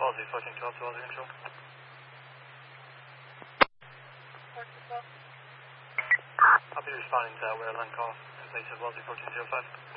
Wellesley, 1412 to Wellesley Control. 1412. I'll be responding to that Ware line call. Place of Wellesley 1405.